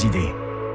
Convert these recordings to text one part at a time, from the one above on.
vos idées.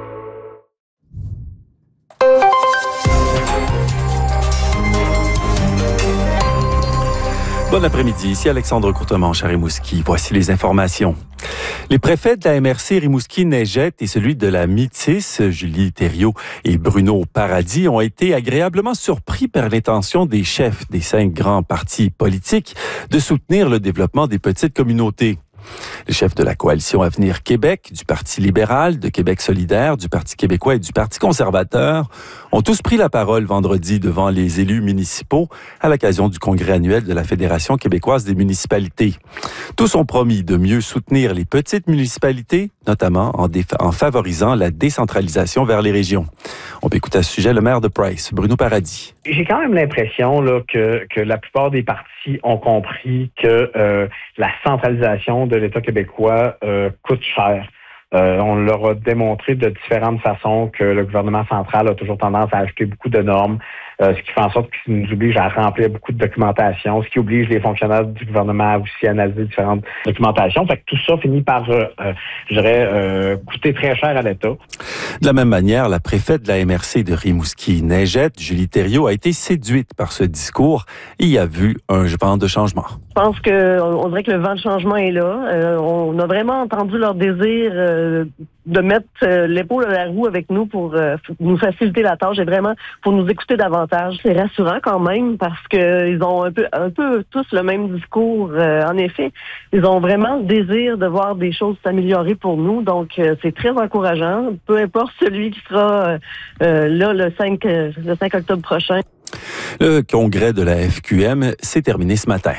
Bon après-midi, ici Alexandre Courtemanche à Rimouski. Voici les informations. Les préfets de la MRC Rimouski-Neigette et celui de la Métis, Julie Thériault et Bruno Paradis, ont été agréablement surpris par l'intention des chefs des 5 grands partis politiques de soutenir le développement des petites communautés. Les chefs de la coalition Avenir Québec, du Parti libéral, de Québec solidaire, du Parti québécois et du Parti conservateur ont tous pris la parole vendredi devant les élus municipaux à l'occasion du congrès annuel de la Fédération québécoise des municipalités. Tous ont promis de mieux soutenir les petites municipalités, notamment en favorisant la décentralisation vers les régions. On peut écouter à ce sujet le maire de Price, Bruno Paradis. J'ai quand même l'impression là, que la plupart des partis ont compris que la centralisation de l'État québécois coûte cher. On leur a démontré de différentes façons que le gouvernement central a toujours tendance à ajouter beaucoup de normes, ce qui fait en sorte qu'il nous oblige à remplir beaucoup de documentation, ce qui oblige les fonctionnaires du gouvernement à aussi analyser différentes documentations. Fait que tout ça finit par, coûter très cher à l'État. De la même manière, la préfète de la MRC de Rimouski-Neigette, Julie Thériault, a été séduite par ce discours et y a vu un vent de changement. Je pense qu'on dirait que le vent de changement est là. On a vraiment entendu leur désir de mettre l'épaule à la roue avec nous pour nous faciliter la tâche et vraiment pour nous écouter davantage. C'est rassurant quand même parce que ils ont un peu tous le même discours. En effet, ils ont vraiment le désir de voir des choses s'améliorer pour nous. Donc, c'est très encourageant. Peu importe celui qui sera là le 5 octobre prochain. Le congrès de la FQM s'est terminé ce matin.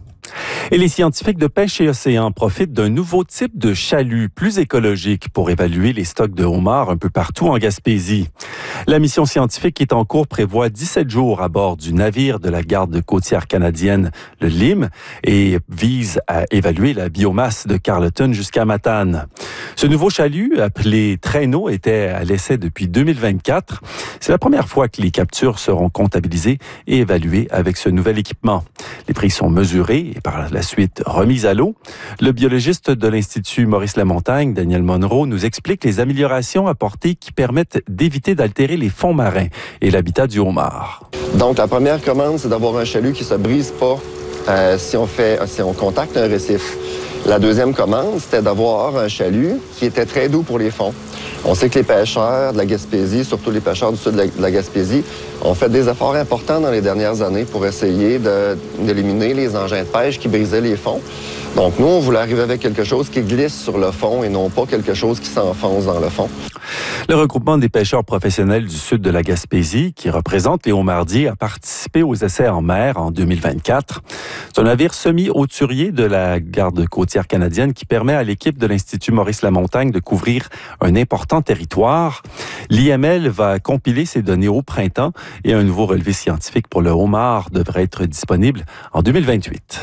Et les scientifiques de Pêche et Océan profitent d'un nouveau type de chalut plus écologique pour évaluer les stocks de homards un peu partout en Gaspésie. La mission scientifique qui est en cours prévoit 17 jours à bord du navire de la garde côtière canadienne, le Lim, et vise à évaluer la biomasse de Carleton jusqu'à Matane. Ce nouveau chalut, appelé Traîneau, était à l'essai depuis 2024. C'est la première fois que les captures seront comptabilisées et évaluées avec ce nouvel équipement. Les prix sont mesurés et par la suite remise à l'eau. Le biologiste de l'Institut Maurice Lamontagne, Daniel Monroe, nous explique les améliorations apportées qui permettent d'éviter d'altérer les fonds marins et l'habitat du homard. Donc, la première commande, c'est d'avoir un chalut qui ne se brise pas si on contacte un récif. La deuxième commande, c'était d'avoir un chalut qui était très doux pour les fonds. On sait que les pêcheurs de la Gaspésie, surtout les pêcheurs du sud de la Gaspésie, ont fait des efforts importants dans les dernières années pour essayer d'éliminer les engins de pêche qui brisaient les fonds. Donc, nous, on voulait arriver avec quelque chose qui glisse sur le fond et non pas quelque chose qui s'enfonce dans le fond. Le regroupement des pêcheurs professionnels du sud de la Gaspésie, qui représente les homardiers, a participé aux essais en mer en 2024. C'est un navire semi-hauturier de la garde côtière canadienne qui permet à l'équipe de l'Institut Maurice Lamontagne de couvrir un important territoire. L'IML va compiler ces données au printemps et un nouveau relevé scientifique pour le homard devrait être disponible en 2028.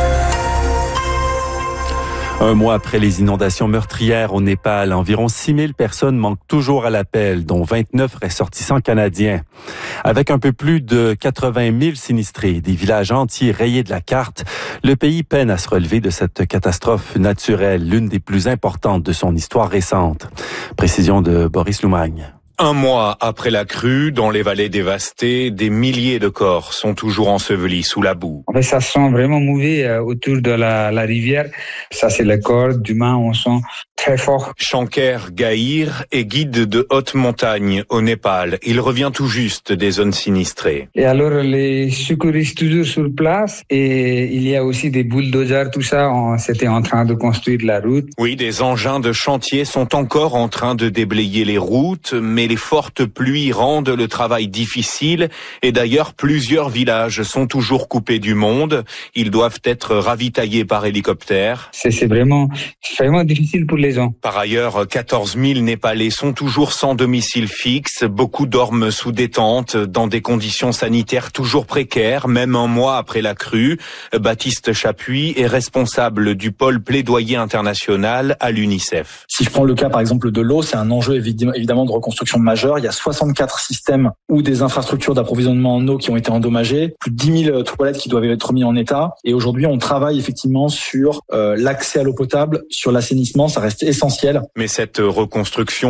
Un mois après les inondations meurtrières au Népal, environ 6000 personnes manquent toujours à l'appel, dont 29 ressortissants canadiens. Avec un peu plus de 80 000 sinistrés, des villages entiers rayés de la carte, le pays peine à se relever de cette catastrophe naturelle, l'une des plus importantes de son histoire récente. Précision de Boris Loumagne. Un mois après la crue, dans les vallées dévastées, des milliers de corps sont toujours ensevelis sous la boue. En fait, ça sent vraiment mauvais autour de la rivière. Ça, c'est le corps d'humain, on sent très fort. Shankar Gahir est guide de haute montagne au Népal. Il revient tout juste des zones sinistrées. Et alors, les secouristes toujours sur place et il y a aussi des bulldozers, tout ça. C'était en train de construire la route. Oui, des engins de chantier sont encore en train de déblayer les routes, mais les fortes pluies rendent le travail difficile et d'ailleurs plusieurs villages sont toujours coupés du monde. Ils doivent être ravitaillés par hélicoptère. C'est vraiment difficile pour les gens. Par ailleurs, 14 000 Népalais sont toujours sans domicile fixe. Beaucoup dorment sous des tentes dans des conditions sanitaires toujours précaires, même un mois après la crue. Baptiste Chapuis est responsable du pôle plaidoyer international à l'UNICEF. Si je prends le cas par exemple de l'eau, c'est un enjeu évidemment de reconstruction majeure. Il y a 64 systèmes ou des infrastructures d'approvisionnement en eau qui ont été endommagées, plus de 10 000 toilettes qui doivent être mises en état. Et aujourd'hui, on travaille effectivement sur l'accès à l'eau potable, sur l'assainissement, ça reste essentiel. Mais cette reconstruction